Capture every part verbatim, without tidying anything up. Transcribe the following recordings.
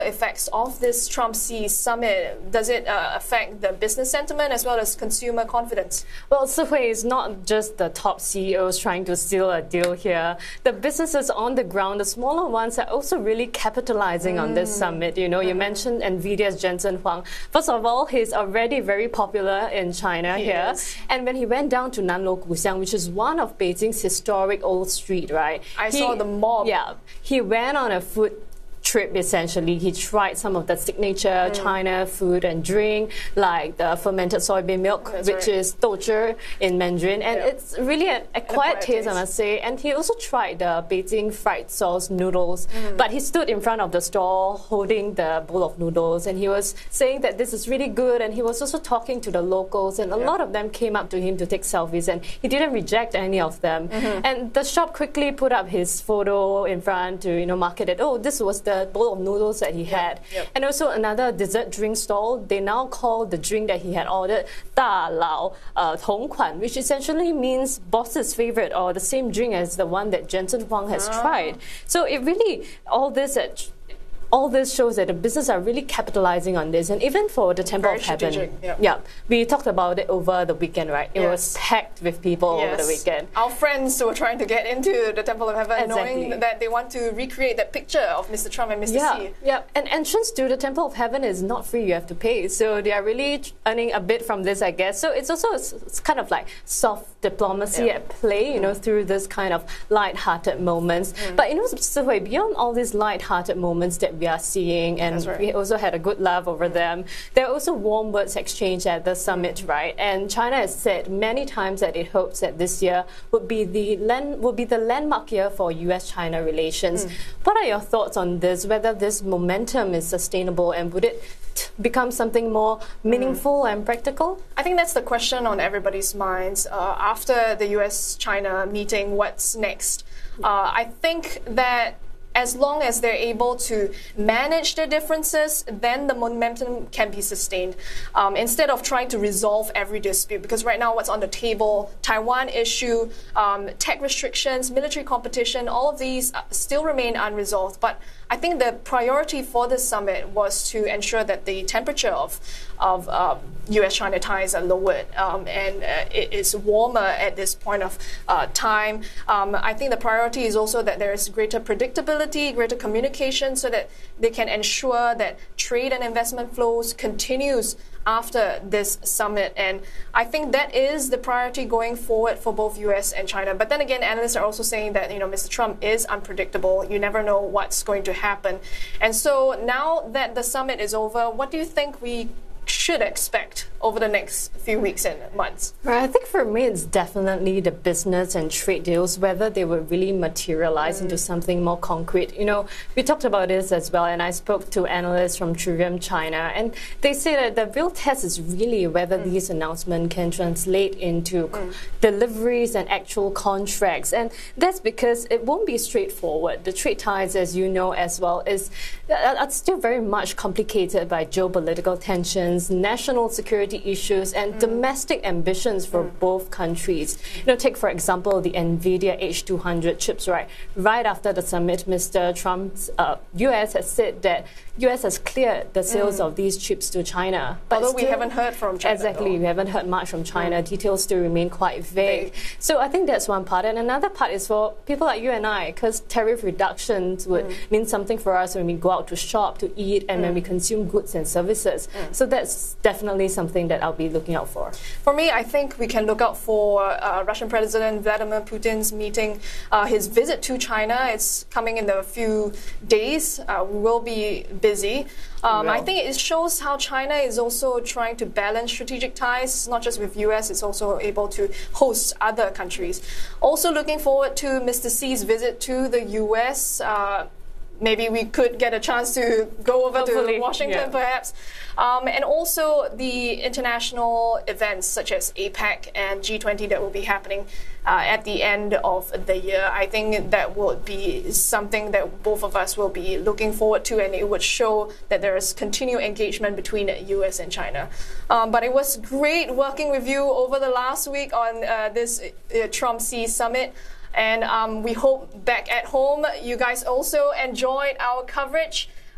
effects of this Trump-Xi summit? Does it uh, affect the business sentiment as well as consumer confidence? Well, Sihui, is not just the top C E Os trying to steal a deal here. The businesses on the ground, the smaller ones, are also really capitalizing mm. on this summit. You know, mm-hmm. you mentioned NVIDIA's Jensen Huang. First of all, he's already very popular in China he here. Is. And when he went down to Nanluo Guxiang, which is one of Beijing's historic old street, right? I he, saw the mob. Yeah. He went on a foot trip, essentially. He tried some of the signature mm. China food and drink, like the fermented soybean milk, That's which right. is douchi in Mandarin. And yeah. it's really a, a quiet taste, I must say. And he also tried the Beijing fried sauce noodles. Mm. But he stood in front of the stall holding the bowl of noodles. And he was saying that this is really good. And he was also talking to the locals. And a yeah. lot of them came up to him to take selfies. And he didn't reject any of them. Mm-hmm. And the shop quickly put up his photo in front to, you know, market it. Oh, this was the bowl of noodles that he had. Yep, yep. And also another dessert drink stall, they now call the drink that he had ordered Da Lao uh, Tong Kuan, which essentially means boss's favorite, or the same drink as the one that Jensen Huang has oh. tried. So it really, all this at All this shows that the business are really capitalizing on this. And even for the Temple Very of Heaven, yeah. yeah, we talked about it over the weekend, right? It yes. was packed with people yes. over the weekend. Our friends were trying to get into the Temple of Heaven, exactly. knowing that they want to recreate that picture of Mister Trump and Mister Yeah, Xi. yeah. And entrance to the Temple of Heaven is not free, you have to pay. So they are really earning a bit from this, I guess. So it's also it's kind of like soft diplomacy yeah. at play, you know, through this kind of light-hearted moments. Mm. But, you know, Sihui, beyond all these light-hearted moments that we are seeing, and right. we also had a good laugh over mm. them, there are also warm words exchanged at the summit, right? And China has said many times that it hopes that this year would be the land, would be the landmark year for U S China relations. Mm. What are your thoughts on this, whether this momentum is sustainable, and would it become something more meaningful mm. and practical? I think that's the question on everybody's minds. Uh, after the U S China meeting, what's next? Uh, I think that as long as they're able to manage their differences, then the momentum can be sustained. Um, instead of trying to resolve every dispute, because right now what's on the table, Taiwan issue, um, tech restrictions, military competition, all of these still remain unresolved. But I think the priority for this summit was to ensure that the temperature of, of uh, U S China ties are lowered um, and uh, it is warmer at this point of uh, time. Um, I think the priority is also that there is greater predictability, greater communication, so that they can ensure that trade and investment flows continues after this summit. And I think that is the priority going forward for both U S and China. But then again, analysts are also saying that, you know, Mister Trump is unpredictable. You never know what's going to happen. And so now that the summit is over, what do you think we should expect over the next few weeks and months? Right, I think for me it's definitely the business and trade deals, whether they would really materialize mm. into something more concrete. You know, we talked about this as well, and I spoke to analysts from Trivium China, and they say that the real test is really whether mm. these announcements can translate into mm. deliveries and actual contracts. And that's because it won't be straightforward. The trade ties, as you know as well, is are still very much complicated by geopolitical tensions, national security issues, and mm. domestic ambitions for mm. both countries. You know, take for example the NVIDIA H two hundred chips. Right, right after the summit, Mister Trump's uh, U S has said that U S has cleared the sales mm. of these chips to China. But Although still, we haven't heard from China. Exactly, though. we haven't heard much from China. Mm. Details still remain quite vague. vague. So I think that's one part, and another part is for people like you and I, because tariff reductions would mm. mean something for us when we go out to shop, to eat, and mm. when we consume goods and services. Mm. So that's definitely something that I'll be looking out for. For me, I think we can look out for uh, Russian President Vladimir Putin's meeting, uh, his visit to China. It's coming in a few days. Uh, we will be busy. Um, I think it shows how China is also trying to balance strategic ties, not just with U S, it's also able to host other countries. Also looking forward to Mister Xi's visit to the U S. Uh, Maybe we could get a chance to go over Hopefully, to Washington, yeah. perhaps. Um, and also the international events such as APEC and G twenty that will be happening uh, at the end of the year. I think that will be something that both of us will be looking forward to, and it would show that there is continued engagement between the U S and China. Um, but it was great working with you over the last week on uh, this uh, Trump-Xi summit. And um, we hope back at home you guys also enjoyed our coverage.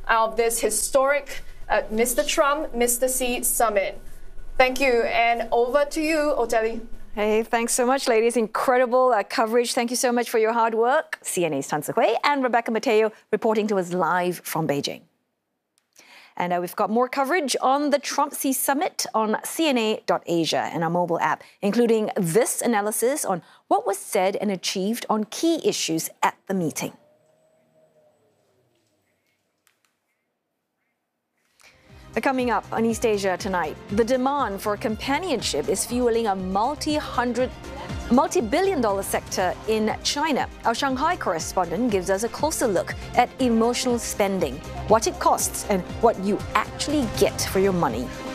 of this historic uh, Mister Trump, Mister Xi summit. Thank you, and over to you, Oteli. Hey, thanks so much, ladies. Incredible uh, coverage. Thank you so much for your hard work. C N A's Tan Tze-Hui and Rebecca Mateo reporting to us live from Beijing. And uh, we've got more coverage on the Trump-Xi summit on C N A dot Asia and our mobile app, including this analysis on what was said and achieved on key issues at the meeting. Coming up on East Asia tonight, the demand for companionship is fueling a multi-hundred, multi-billion dollar sector in China. Our Shanghai correspondent gives us a closer look at emotional spending, what it costs and what you actually get for your money.